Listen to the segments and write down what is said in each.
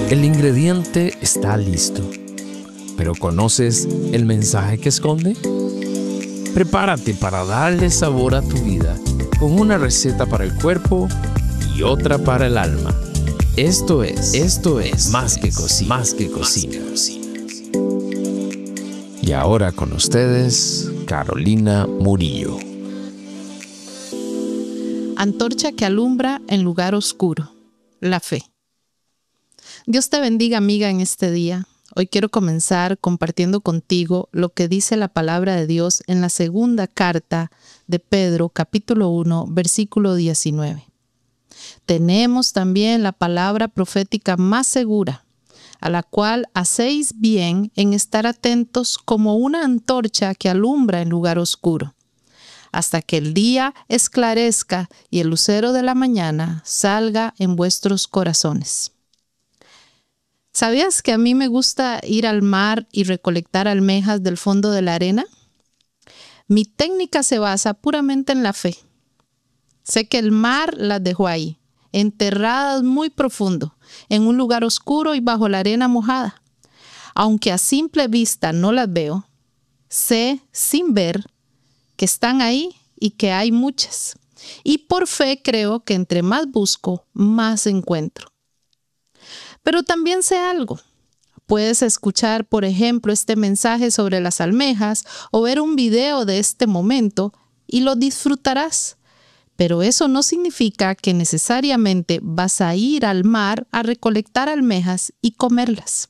El ingrediente está listo, pero ¿conoces el mensaje que esconde? Prepárate para darle sabor a tu vida con una receta para el cuerpo y otra para el alma. Esto es Más que Cocina. Y ahora con ustedes, Carolina Murillo. Antorcha que alumbra en lugar oscuro, la fe. Dios te bendiga, amiga, en este día. Hoy quiero comenzar compartiendo contigo lo que dice la palabra de Dios en la segunda carta de Pedro, capítulo 1, versículo 19. Tenemos también la palabra profética más segura, a la cual hacéis bien en estar atentos como una antorcha que alumbra en lugar oscuro, hasta que el día esclarezca y el lucero de la mañana salga en vuestros corazones. ¿Sabías que a mí me gusta ir al mar y recolectar almejas del fondo de la arena? Mi técnica se basa puramente en la fe. Sé que el mar las dejó ahí, enterradas muy profundo, en un lugar oscuro y bajo la arena mojada. Aunque a simple vista no las veo, sé sin ver que están ahí y que hay muchas. Y por fe creo que entre más busco, más encuentro. Pero también sé algo. Puedes escuchar, por ejemplo, este mensaje sobre las almejas o ver un video de este momento y lo disfrutarás. Pero eso no significa que necesariamente vas a ir al mar a recolectar almejas y comerlas.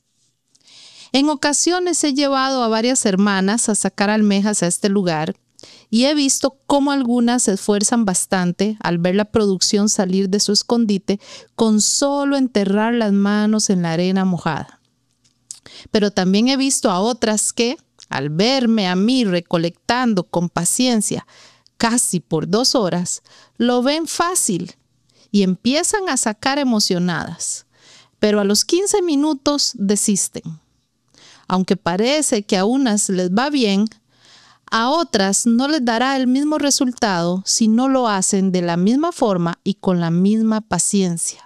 En ocasiones he llevado a varias hermanas a sacar almejas a este lugar y he visto cómo algunas se esfuerzan bastante al ver la producción salir de su escondite con solo enterrar las manos en la arena mojada. Pero también he visto a otras que, al verme a mí recolectando con paciencia casi por 2 horas, lo ven fácil y empiezan a sacar emocionadas, pero a los 15 minutos desisten. Aunque parece que a unas les va bien, a otras no les dará el mismo resultado si no lo hacen de la misma forma y con la misma paciencia.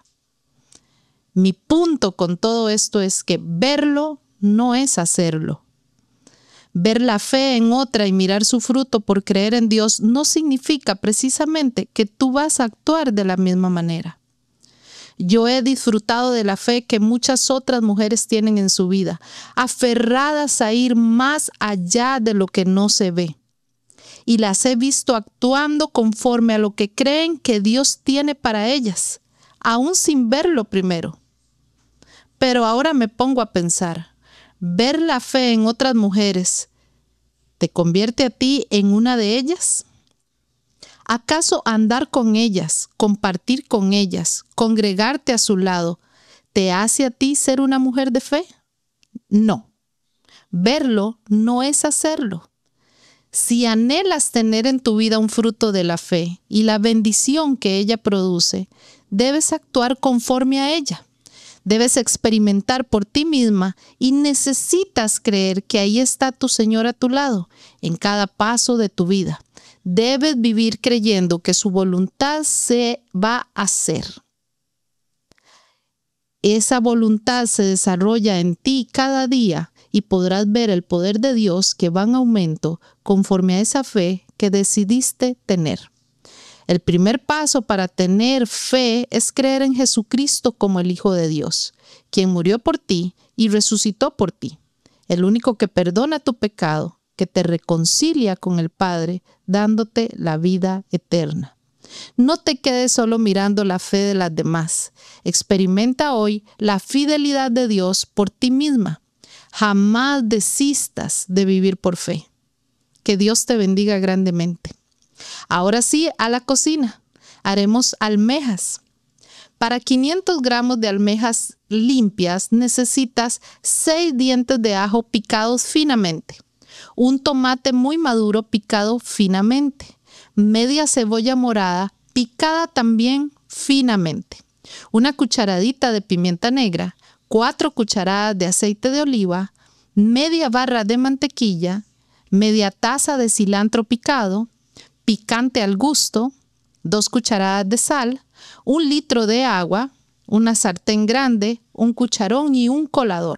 Mi punto con todo esto es que verlo no es hacerlo. Ver la fe en otra y mirar su fruto por creer en Dios no significa precisamente que tú vas a actuar de la misma manera. Yo he disfrutado de la fe que muchas otras mujeres tienen en su vida, aferradas a ir más allá de lo que no se ve. Y las he visto actuando conforme a lo que creen que Dios tiene para ellas, aún sin verlo primero. Pero ahora me pongo a pensar, ¿ver la fe en otras mujeres te convierte a ti en una de ellas? ¿Acaso andar con ellas, compartir con ellas, congregarte a su lado, te hace a ti ser una mujer de fe? No. Verlo no es hacerlo. Si anhelas tener en tu vida un fruto de la fe y la bendición que ella produce, debes actuar conforme a ella. Debes experimentar por ti misma y necesitas creer que ahí está tu Señor a tu lado, en cada paso de tu vida. Debes vivir creyendo que su voluntad se va a hacer. Esa voluntad se desarrolla en ti cada día y podrás ver el poder de Dios que va en aumento conforme a esa fe que decidiste tener. El primer paso para tener fe es creer en Jesucristo como el Hijo de Dios, quien murió por ti y resucitó por ti, el único que perdona tu pecado, que te reconcilia con el Padre, dándote la vida eterna. No te quedes solo mirando la fe de las demás. Experimenta hoy la fidelidad de Dios por ti misma. Jamás desistas de vivir por fe. Que Dios te bendiga grandemente. Ahora sí, a la cocina. Haremos almejas. Para 500 gramos de almejas limpias necesitas 6 dientes de ajo picados finamente, un tomate muy maduro picado finamente, media cebolla morada picada también finamente, una cucharadita de pimienta negra, 4 cucharadas de aceite de oliva, media barra de mantequilla, media taza de cilantro picado, picante al gusto, 2 cucharadas de sal, 1 litro de agua, una sartén grande, un cucharón y un colador.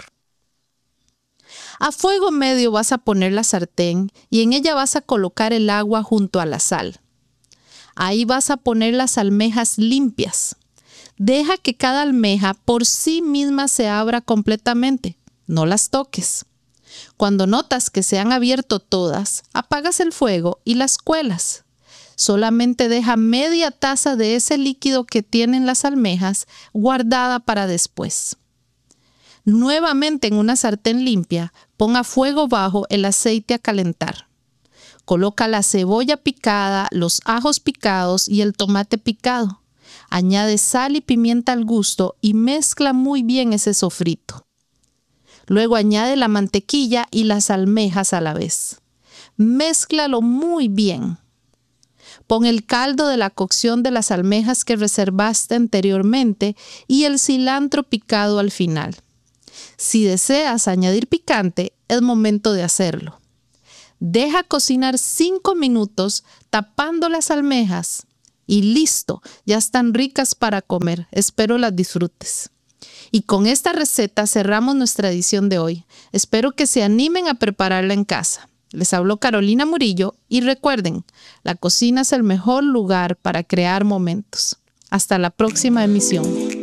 A fuego medio vas a poner la sartén y en ella vas a colocar el agua junto a la sal. Ahí vas a poner las almejas limpias. Deja que cada almeja por sí misma se abra completamente. No las toques. Cuando notas que se han abierto todas, apagas el fuego y las cuelas. Solamente deja media taza de ese líquido que tienen las almejas guardada para después. Nuevamente en una sartén limpia, pon a fuego bajo el aceite a calentar. Coloca la cebolla picada, los ajos picados y el tomate picado. Añade sal y pimienta al gusto y mezcla muy bien ese sofrito. Luego añade la mantequilla y las almejas a la vez. Mézclalo muy bien. Pon el caldo de la cocción de las almejas que reservaste anteriormente y el cilantro picado al final. Si deseas añadir picante, es momento de hacerlo. Deja cocinar 5 minutos tapando las almejas y listo, ya están ricas para comer. Espero las disfrutes. Y con esta receta cerramos nuestra edición de hoy. Espero que se animen a prepararla en casa. Les habló Carolina Murillo y recuerden, la cocina es el mejor lugar para crear momentos. Hasta la próxima emisión.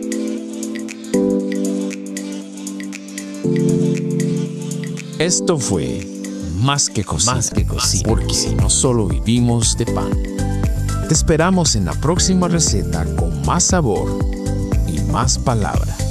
Esto fue Más que Cocina, porque no solo vivimos de pan. Te esperamos en la próxima receta con más sabor y más palabras.